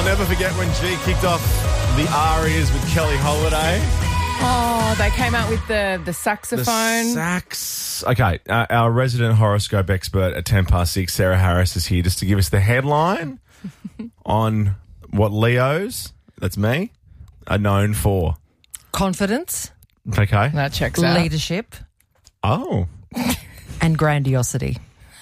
never forget when G kicked off the Arias with Kelly Holiday. Oh, they came out with the saxophone. The sax. Okay, our resident horoscope expert at 6:10, Sarah Harris, is here just to give us the headline on what Leos, that's me, are known for. Confidence. Okay. That checks out. Leadership. Oh. And grandiosity.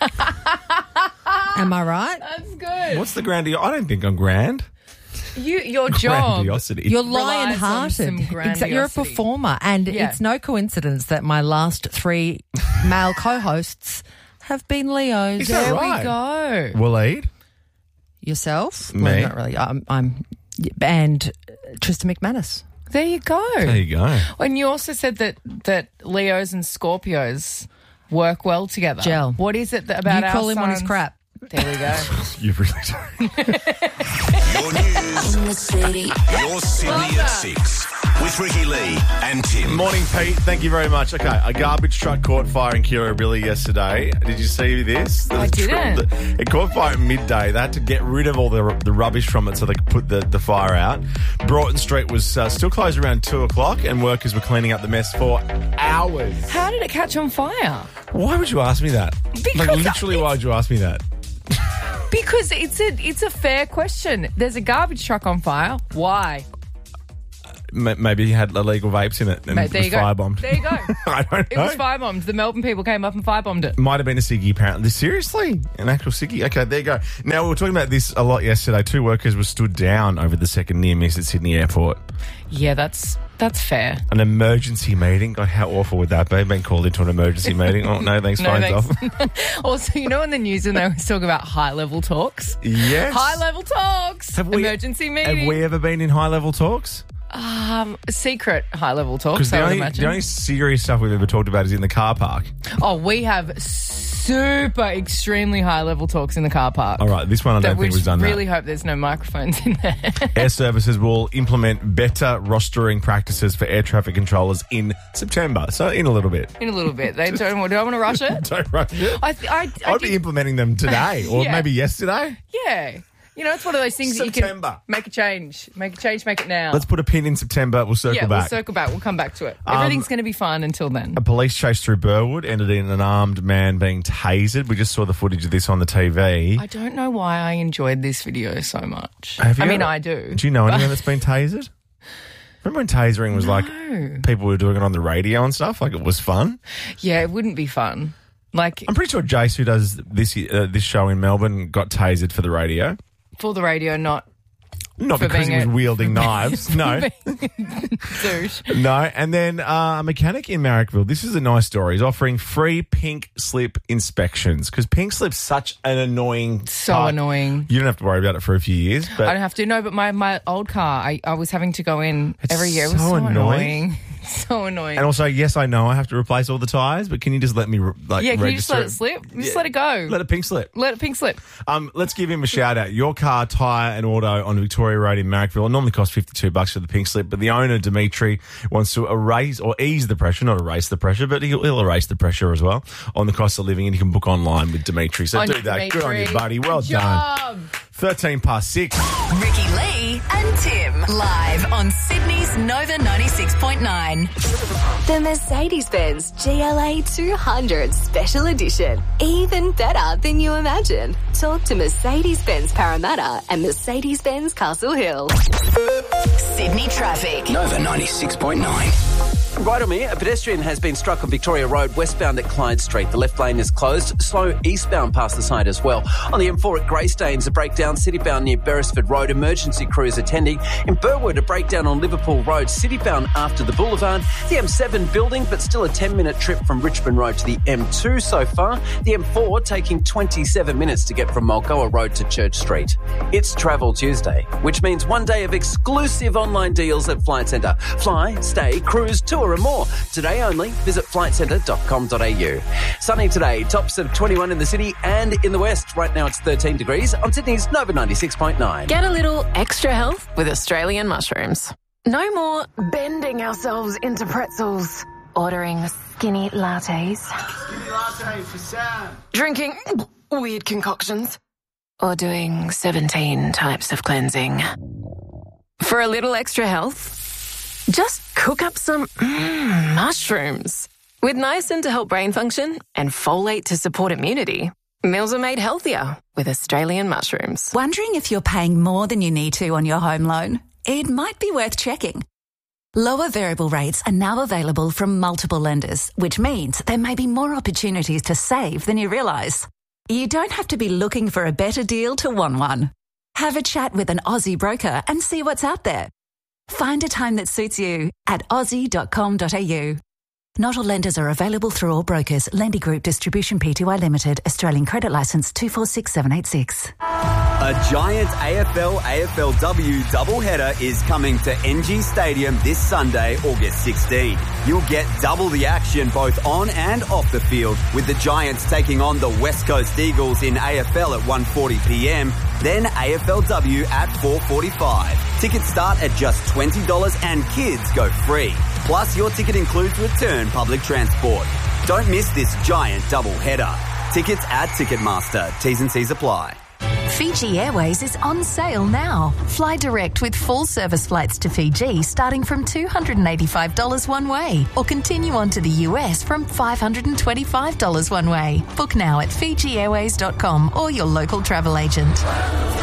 Am I right? That's good. What's the grandiosity? I don't think I'm grand. Your job. Grandiosity. You're relies on some lion-hearted. grandiosity. You're a performer. And Yeah. it's no coincidence that my last 3 male co-hosts have been Leos. Is that There right? we go. Waleed? Yourself? Me? Well, not really. I'm and Tristan McManus. There you go. There you go. And you also said that Leos and Scorpios work well together. Gel. What is it about You our call him on his sons? crap. There we go. You really do. Your news, In the city. your Sydney at 6 with Ricky Lee and Tim. Morning, Pete. Thank you very much. Okay, a garbage truck caught fire in Kirribilli yesterday. Did you see this? I didn't. It caught fire at midday. They had to get rid of all the rubbish from it so they could put the fire out. Broughton Street was still closed around 2 o'clock and workers were cleaning up the mess for hours. How did it catch on fire? Why would you ask me that? Because literally, why would you ask me that? Because it's a fair question. There's a garbage truck on fire. Why? Maybe he had illegal vapes in it and Mate, it there was you go. firebombed. There you go. I don't It know. was firebombed. The Melbourne people came up and firebombed it. Might have been a ciggy, apparently. Seriously? An actual ciggy? Okay, there you go. Now, we were talking about this a lot yesterday. 2 workers were stood down over the second near miss at Sydney Airport. Yeah, that's fair. An emergency meeting. God, how awful would that be? Being called into an emergency meeting. Oh, no, thanks, No, phone's thanks. off. Also, you know in the news when they always talk about high-level talks? Yes. High-level talks. Emergency meeting. Have we ever been in high-level talks? Secret high-level talks, Because I the would only imagine. serious stuff we've ever talked about is in the car park. Oh, we have super extremely high-level talks in the car park. All right, this one I don't think we've done really that. hope there's no microphones in there. Air Services will implement better rostering practices for air traffic controllers in September. So in a little bit. In a little bit. They don't. Do I want to rush it? Don't rush it. I I'd be implementing them today or Yeah. maybe yesterday. Yeah. You know, it's one of those things that you September. can make a change. Make a change, make it now. Let's put a pin in September. We'll circle We'll back. circle back. We'll come back to it. Everything's going to be fun until then. A police chase through Burwood ended in an armed man being tasered. We just saw the footage of this on the TV. I don't know why I enjoyed this video so much. Have you I mean, ever- I do. Do you know anyone that's been tasered? Remember when tasering was like people were doing it on the radio and stuff? Like it was fun. Yeah, it wouldn't be fun. Like, I'm pretty sure Jace, who does this show in Melbourne, got tasered for the radio. for the radio, not Not For because he being was a- wielding knives. No. douche. No. And then a mechanic in Marrickville, this is a nice story, is offering free pink slip inspections because pink slip's such an annoying So part. annoying. You don't have to worry about it for a few years. But I don't have to. No, but my old car, I was having to go in It's every year. It was so so annoying. annoying. So annoying. And also, yes, I know I have to replace all the tyres, but can you just let me yeah, can you just register let it slip? Just let it go. Let it pink slip. Let it pink slip. Let's give him a shout out. Your Car, Tyre and Auto on Victoria Road in Marrickville. It normally costs $52 for the pink slip, but the owner, Dimitri, wants to erase or ease the pressure, not erase the pressure, but he'll erase the pressure as well on the cost of living, and you can book online with Dimitri. So On do that. Good on you, Dimitri. buddy. Well Good done. job. 13 past 6. Ricky Lee and Tim. Live on Sydney's Nova 96.9. The Mercedes-Benz GLA 200 Special Edition. Even better than you imagine. Talk to Mercedes-Benz Parramatta and Mercedes-Benz Castle Hill. Sydney traffic. Nova 96.9. Right on me, a pedestrian has been struck on Victoria Road westbound at Clyde Street. The left lane is closed. Slow eastbound past the side as well. On the M4 at Greystanes, a breakdown citybound near Beresford Road. Emergency crews attending. In Burwood, a breakdown on Liverpool Road. Citybound after the boulevard. The M7 building, but still a 10-minute trip from Richmond Road to the M2 so far. The M4 taking 27 minutes to get from Mulgoa Road to Church Street. It's Travel Tuesday, which means one day of exclusive online deals at Flight Centre. Fly, stay, cruise, tour and more. Today only, visit flightcentre.com.au. Sunny today, tops of 21 in the city and in the west. Right now it's 13 degrees on Sydney's Nova 96.9. Get a little extra health with Australian mushrooms. No more bending ourselves into pretzels. Ordering skinny lattes. Skinny latte for Sam. Drinking weird concoctions. or doing 17 types of cleansing. For a little extra health, just cook up some mushrooms. With niacin to help brain function and folate to support immunity, meals are made healthier with Australian mushrooms. Wondering if you're paying more than you need to on your home loan? It might be worth checking. Lower variable rates are now available from multiple lenders, which means there may be more opportunities to save than you realise. You don't have to be looking for a better deal to want one. Have a chat with an Aussie broker and see what's out there. Find a time that suits you at aussie.com.au. Not all lenders are available through all brokers. Lendy Group Distribution Pty Limited. Australian Credit Licence 246786. A giant AFL-AFLW doubleheader is coming to NG Stadium this Sunday, August 16. You'll get double the action both on and off the field, with the Giants taking on the West Coast Eagles in AFL at 1:40pm, then AFLW at 4:45. Tickets start at just $20 and kids go free. Plus, your ticket includes return public transport. Don't miss this giant doubleheader. Tickets at Ticketmaster. T's and C's apply. Fiji Airways is on sale now. Fly direct with full service flights to Fiji starting from $285 one way, or continue on to the US from $525 one way. Book now at FijiAirways.com or your local travel agent.